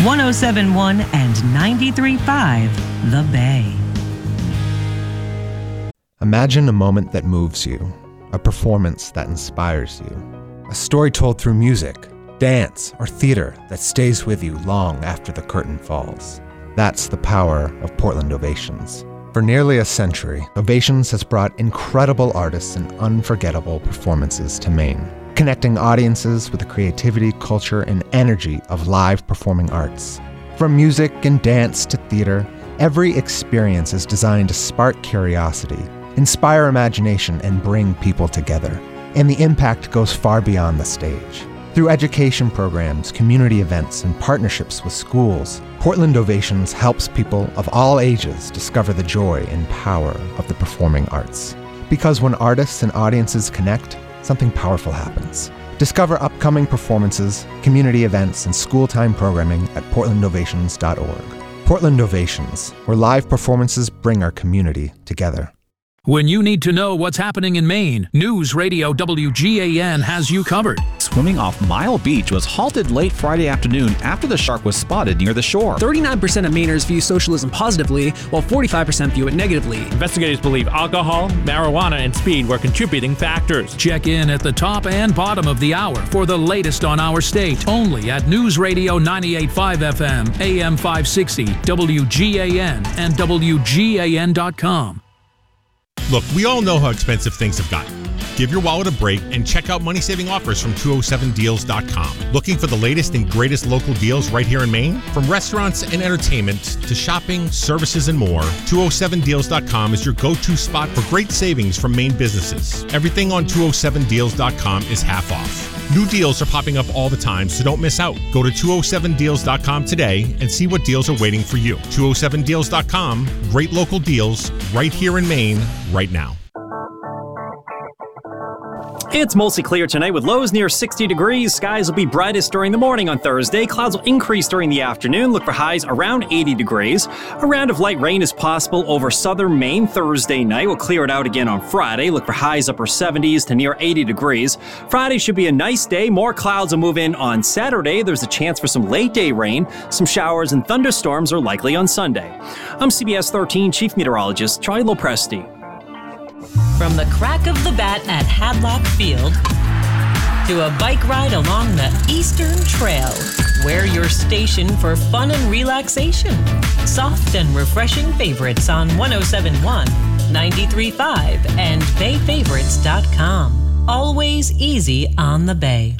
107.1 and 93.5 The Bay. Imagine a moment that moves you, a performance that inspires you, a story told through music, dance, or theater that stays with you long after the curtain falls. That's the power of Portland Ovations. For nearly a century, Ovations has brought incredible artists and unforgettable performances to Maine, connecting audiences with the creativity, culture, and energy of live performing arts. From music and dance to theater, every experience is designed to spark curiosity, inspire imagination, and bring people together. And the impact goes far beyond the stage. Through education programs, community events, and partnerships with schools, Portland Ovations helps people of all ages discover the joy and power of the performing arts. Because when artists and audiences connect, something powerful happens. Discover upcoming performances, community events, and school-time programming at portlandovations.org. Portland Ovations, where live performances bring our community together. When you need to know what's happening in Maine, News Radio WGAN has you covered. Swimming off Mile Beach was halted late Friday afternoon after the shark was spotted near the shore. 39% of Mainers view socialism positively, while 45% view it negatively. Investigators believe alcohol, marijuana, and speed were contributing factors. Check in at the top and bottom of the hour for the latest on our state, only at News Radio 98.5 FM, AM 560, WGAN, and WGAN.com. Look, we all know how expensive things have gotten. Give your wallet a break and check out money-saving offers from 207deals.com. Looking for the latest and greatest local deals right here in Maine? From restaurants and entertainment to shopping, services, and more, 207deals.com is your go-to spot for great savings from Maine businesses. Everything on 207deals.com is half off. New deals are popping up all the time, so don't miss out. Go to 207deals.com today and see what deals are waiting for you. 207deals.com, great local deals right here in Maine, right now. It's mostly clear tonight with lows near 60 degrees. Skies will be brightest during the morning on Thursday. Clouds will increase during the afternoon. Look for highs around 80 degrees. A round of light rain is possible over southern Maine Thursday night. We'll clear it out again on Friday. Look for highs upper 70s to near 80 degrees. Friday should be a nice day. More clouds will move in on Saturday. There's a chance for some late day rain. Some showers and thunderstorms are likely on Sunday. I'm CBS 13 Chief Meteorologist Charlie Lopresti. From the crack of the bat at Hadlock Field to a bike ride along the Eastern Trail, we're your station for fun and relaxation. Soft and refreshing favorites on 107.1, 93.5, and BayFavorites.com. Always easy on the Bay.